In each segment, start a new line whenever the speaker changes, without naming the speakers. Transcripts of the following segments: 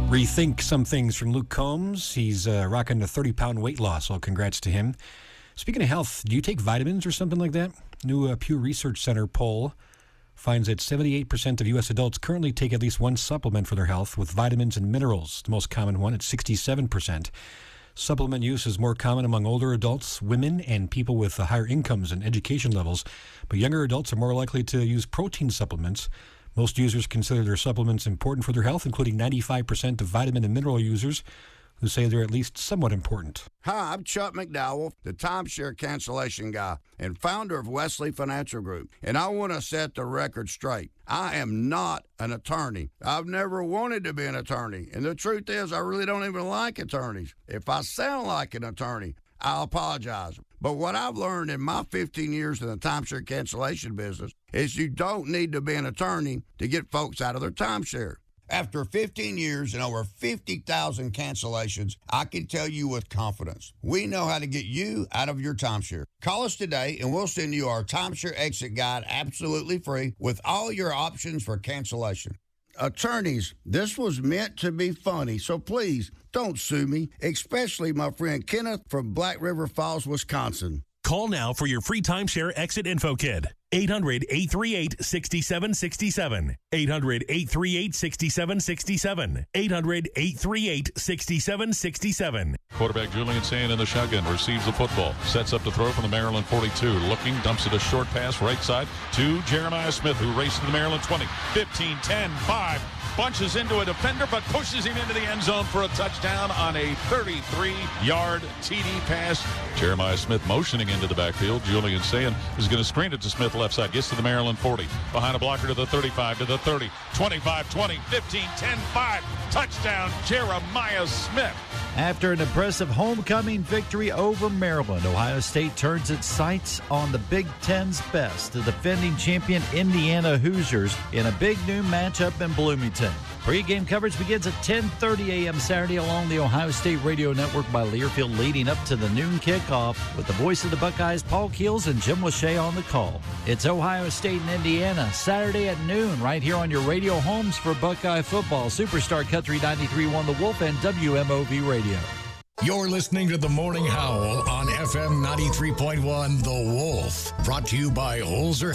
Rethink Some Things from Luke Combs. He's rocking a 30-pound weight loss, so congrats to him. Speaking of health, do you take vitamins or something like that? New Pew Research Center poll finds that 78% of U.S. adults currently take at least one supplement for their health, with vitamins and minerals, the most common one at 67%. Supplement use is more common among older adults, women, and people with higher incomes and education levels, but younger adults are more likely to use protein supplements. Most users consider their supplements important for their health, including 95% of vitamin and mineral users who say they're at least somewhat important.
Hi, I'm Chuck McDowell, the timeshare cancellation guy and founder of Wesley Financial Group, and I want to set the record straight. I am not an attorney. I've never wanted to be an attorney, and the truth is I really don't even like attorneys. If I sound like an attorney, I'll apologize. But what I've learned in my 15 years in the timeshare cancellation business is you don't need to be an attorney to get folks out of their timeshare. After 15 years and over 50,000 cancellations, I can tell you with confidence, we know how to get you out of your timeshare. Call us today and we'll send you our timeshare exit guide absolutely free with all your options for cancellation. Attorneys, this was meant to be funny, so please don't sue me, especially my friend Kenneth from Black River Falls, Wisconsin.
Call now for your free timeshare exit info kit. 800-838-6767. 800-838-6767. 800-838-6767.
Quarterback Julian Sayin in the shotgun receives the football. Sets up to throw from the Maryland 42. Looking, dumps it a short pass right side to Jeremiah Smith, who races to the Maryland 20. 15, 10, 5. Bunches into a defender, but pushes him into the end zone for a touchdown on a 33-yard TD pass. Jeremiah Smith motioning into the backfield. Julian Sayin is going to screen it to Smith left side. Gets to the Maryland 40. Behind a blocker to the 35, to the 30. 25, 20, 15, 10, 5. Touchdown, Jeremiah Smith.
After an impressive homecoming victory over Maryland, Ohio State turns its sights on the Big Ten's best, the defending champion Indiana Hoosiers, in a big new matchup in Bloomington. Pre-game coverage begins at 10:30 a.m. Saturday along the Ohio State Radio Network by Learfield, leading up to the noon kickoff with the voice of the Buckeyes, Paul Keels, and Jim Lachey on the call. It's Ohio State and Indiana, Saturday at noon, right here on your radio homes for Buckeye football. Superstar Country 93.1 The Wolf and WMOV Radio.
You're listening to The Morning Howl on FM 93.1 The Wolf, brought to you by Holzer.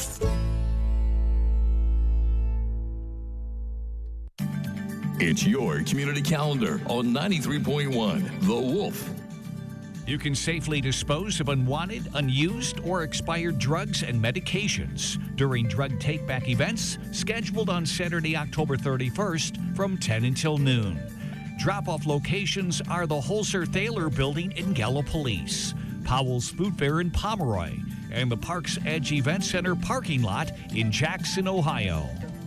It's your community calendar on 93.1 The Wolf.
You can safely dispose of unwanted, unused, or expired drugs and medications during drug take-back events scheduled on Saturday, October 31st from 10 until noon. Drop-off locations are the Holzer Thaler Building in Gallipolis, Powell's Food Fair in Pomeroy, and the Parks Edge Event Center parking lot in Jackson, Ohio.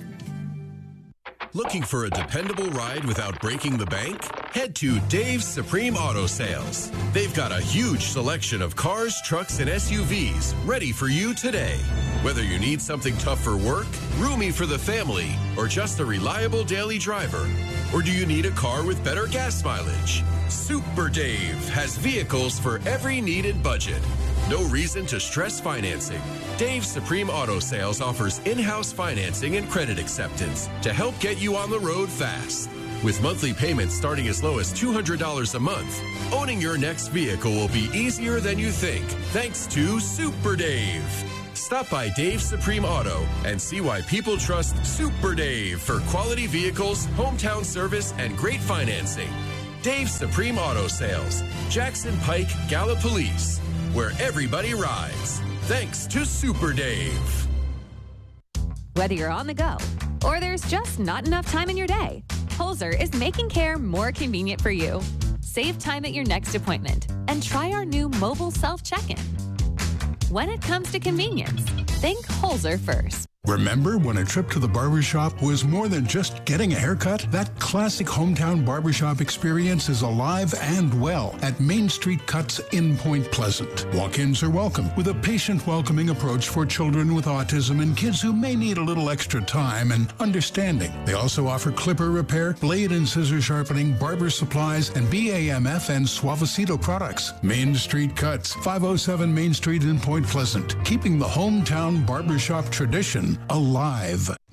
Looking for a dependable ride without breaking the bank? Head to Dave's Supreme Auto Sales. They've got a huge selection of cars, trucks, and SUVs ready for you today. Whether you need something tough for work, roomy for the family, or just a reliable daily driver, or do you need a car with better gas mileage? Super Dave has vehicles for every needed budget. No reason to stress financing. Dave's Supreme Auto Sales offers in-house financing and credit acceptance to help get you on the road fast. With monthly payments starting as low as $200 a month, owning your next vehicle will be easier than you think, thanks to Super Dave. Stop by Dave's Supreme Auto and see why people trust Super Dave for quality vehicles, hometown service, and great financing. Dave's Supreme Auto Sales, Jackson Pike, Gallipolis, where everybody rides. Thanks to Super Dave.
Whether you're on the go or there's just not enough time in your day, Holzer is making care more convenient for you. Save time at your next appointment and try our new mobile self-check-in. When it comes to convenience, think Holzer first.
Remember when a trip to the barbershop was more than just getting a haircut? That classic hometown barbershop experience is alive and well at Main Street Cuts in Point Pleasant. Walk-ins are welcome with a patient, welcoming approach for children with autism and kids who may need a little extra time and understanding. They also offer clipper repair, blade and scissor sharpening, barber supplies, and BAMF and Suavecito products. Main Street Cuts, 507 Main Street in Point Pleasant, keeping the hometown barbershop tradition alive.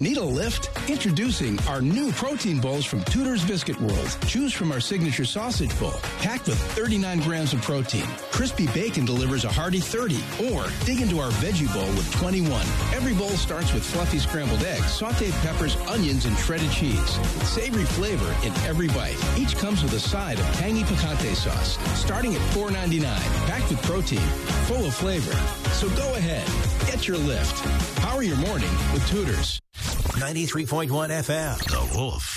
Need a lift? Introducing our new protein bowls from Tudor's Biscuit World. Choose from our signature sausage bowl, packed with 39 grams of protein. Crispy bacon delivers a hearty 30. Or dig into our veggie bowl with 21. Every bowl starts with fluffy scrambled eggs, sauteed peppers, onions, and shredded cheese. Savory flavor in every bite. Each comes with a side of tangy picante sauce, starting at $4.99. Packed with protein, full of flavor. So go ahead, get your lift. Power your morning with Tudor's.
93.1 FM. The Wolf.